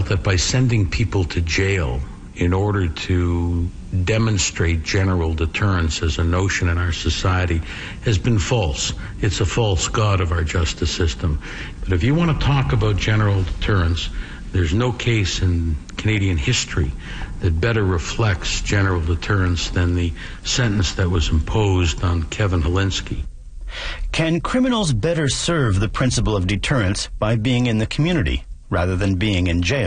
felt that by sending people to jail in order to demonstrate general deterrence as a notion in our society has been false. It's a false god of our justice system. But if you want to talk about general deterrence, there's no case in Canadian history that better reflects general deterrence than the sentence that was imposed on Kevin Hilinski. Can criminals better serve the principle of deterrence by being in the community rather than being in jail?